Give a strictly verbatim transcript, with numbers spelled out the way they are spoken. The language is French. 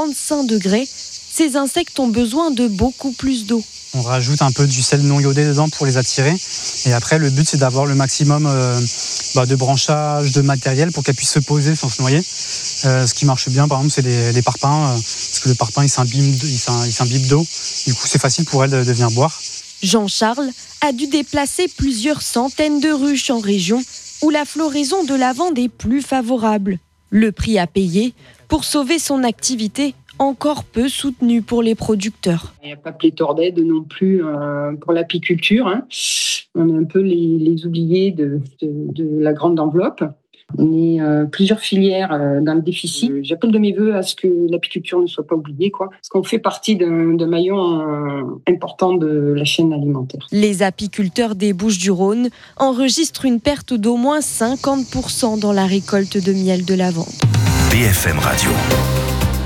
trente-cinq degrés, ces insectes ont besoin de beaucoup plus d'eau. On rajoute un peu du sel non iodé dedans pour les attirer. Et après, le but, c'est d'avoir le maximum euh, bah, de branchage, de matériel pour qu'elles puissent se poser sans se noyer. Euh, ce qui marche bien, par exemple, c'est les, les parpaings, euh, parce que le parpaing, il s'imbibe, il s'imbibe d'eau. Du coup, c'est facile pour elles de, de venir boire. Jean-Charles a dû déplacer plusieurs centaines de ruches en région où la floraison de lavande est plus favorable. Le prix à payer pour sauver son activité encore peu soutenue pour les producteurs. Il n'y a pas pléthore d'aides non plus euh, pour l'apiculture. Hein. On est un peu les, les oubliés de, de, de la grande enveloppe. On est euh, plusieurs filières euh, dans le déficit. J'appelle de mes voeux à ce que l'apiculture ne soit pas oubliée, quoi, parce qu'on fait partie d'un, d'un maillon euh, important de la chaîne alimentaire. Les apiculteurs des Bouches-du-Rhône enregistrent une perte d'au moins cinquante pour cent dans la récolte de miel de lavande. B F M Radio.